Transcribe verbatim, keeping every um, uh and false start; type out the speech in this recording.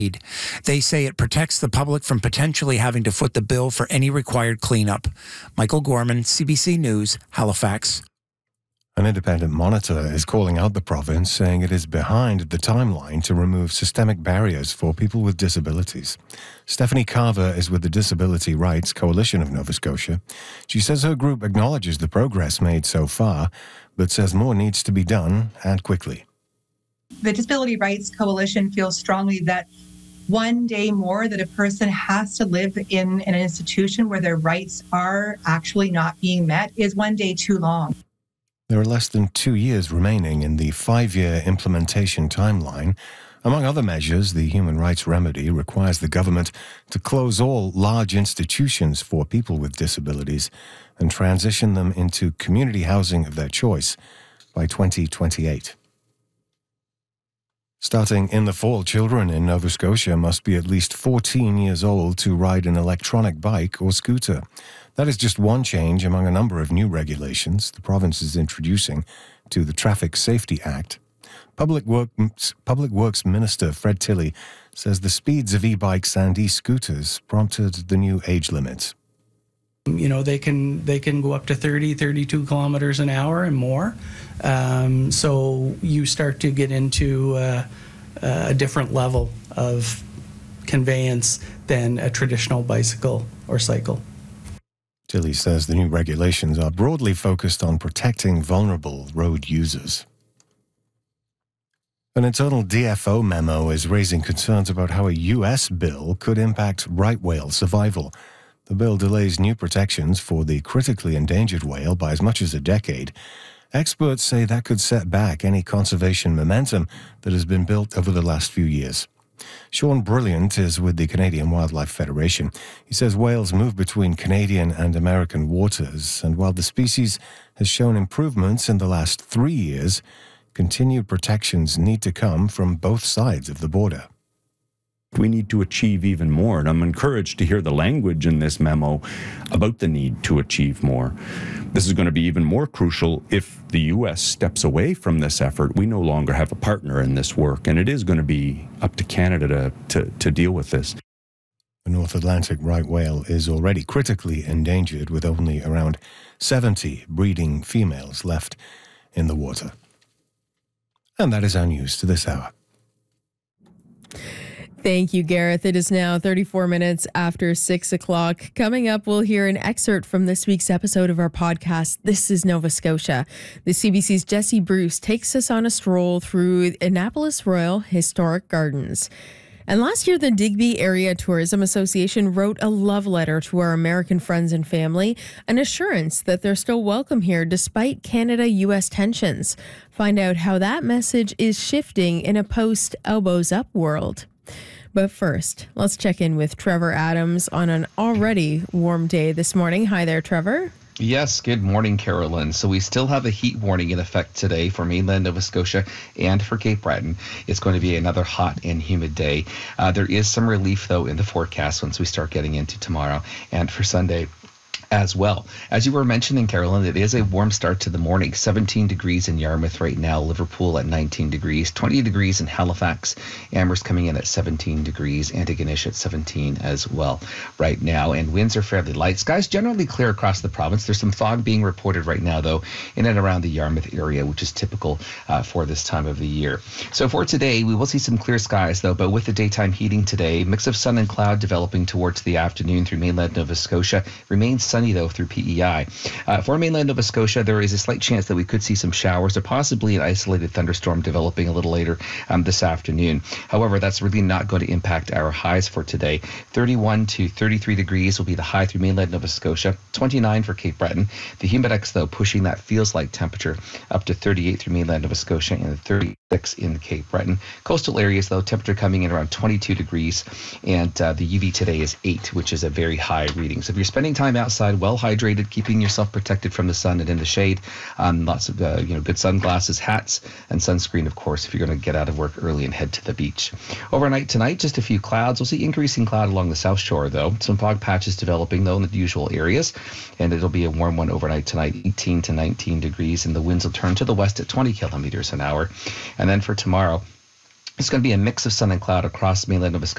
They say it protects the public from potentially having to foot the bill for any required cleanup. Michael Gorman, C B C News, Halifax. An independent monitor is calling out the province, saying it is behind the timeline to remove systemic barriers for people with disabilities. Stephanie Carver is with the Disability Rights Coalition of Nova Scotia. She says her group acknowledges the progress made so far, but says more needs to be done, and quickly. The Disability Rights Coalition feels strongly that one day more that a person has to live in an institution where their rights are actually not being met is one day too long. There are less than two years remaining in the five-year implementation timeline. Among other measures, the Human Rights Remedy requires the government to close all large institutions for people with disabilities and transition them into community housing of their choice by twenty twenty-eight. Starting in the fall, children in Nova Scotia must be at least fourteen years old to ride an electronic bike or scooter. That is just one change among a number of new regulations the province is introducing to the Traffic Safety Act. Public Works, Public Works Minister Fred Tilley says the speeds of e-bikes and e-scooters prompted the new age limits. You know, they can they can go up to thirty, thirty-two kilometers an hour and more. Um, so you start to get into uh, a different level of conveyance than a traditional bicycle or cycle. Tilley says the new regulations are broadly focused on protecting vulnerable road users. An internal D F O memo is raising concerns about how a U S bill could impact right whale survival. The bill delays new protections for the critically endangered whale by as much as a decade. Experts say that could set back any conservation momentum that has been built over the last few years. Sean Brilliant is with the Canadian Wildlife Federation. He says whales move between Canadian and American waters, and while the species has shown improvements in the last three years, continued protections need to come from both sides of the border. We need to achieve even more, and I'm encouraged to hear the language in this memo about the need to achieve more. This is going to be even more crucial if the U S steps away from this effort. We no longer have a partner in this work, and it is going to be up to Canada to, to, to deal with this. The North Atlantic right whale is already critically endangered, with only around seventy breeding females left in the water. And that is our news to this hour. Thank you, Gareth. It is now thirty-four minutes after six o'clock. Coming up, we'll hear an excerpt from this week's episode of our podcast, This is Nova Scotia. The C B C's Jesse Bruce takes us on a stroll through Annapolis Royal Historic Gardens. And last year, the Digby Area Tourism Association wrote a love letter to our American friends and family, an assurance that they're still welcome here despite Canada-U S tensions. Find out how that message is shifting in a post-elbows-up world. But first, let's check in with Trevor Adams on an already warm day this morning. Hi there, Trevor. Yes, good morning, Carolyn. So we still have a heat warning in effect today for mainland Nova Scotia and for Cape Breton. It's going to be another hot and humid day. Uh, there is some relief, though, in the forecast once we start getting into tomorrow and for Sunday as well. As you were mentioning, Carolyn, it is a warm start to the morning. seventeen degrees in Yarmouth right now, Liverpool at nineteen degrees, twenty degrees in Halifax, Amherst coming in at seventeen degrees, Antigonish at seventeen as well right now, and winds are fairly light. Skies generally clear across the province. There's some fog being reported right now, though, in and around the Yarmouth area, which is typical uh, for this time of the year. So for today, we will see some clear skies, though, but with the daytime heating today, mix of sun and cloud developing towards the afternoon through mainland Nova Scotia. Remains sunny, though, through P E I. Uh, for mainland Nova Scotia, there is a slight chance that we could see some showers or possibly an isolated thunderstorm developing a little later um, this afternoon. However, that's really not going to impact our highs for today. thirty-one to thirty-three degrees will be the high through mainland Nova Scotia, twenty-nine for Cape Breton. The humidex, though, pushing that feels-like temperature up to thirty-eight through mainland Nova Scotia and thirty-six in Cape Breton. Coastal areas, though, temperature coming in around twenty-two degrees, and uh, the U V today is eight, which is a very high reading. So if you're spending time outside, well hydrated, keeping yourself protected from the sun and in the shade, um, lots of uh, you know good sunglasses, hats, and sunscreen, of course, if you're going to get out of work early and head to the beach. Overnight tonight, just a few clouds. We'll see increasing cloud along the south shore, though. Some fog patches developing, though, in the usual areas, and it'll be a warm one overnight tonight, eighteen to nineteen degrees, and the winds will turn to the west at twenty kilometers an hour. And then for tomorrow, it's going to be a mix of sun and cloud across mainland Nova Scotia.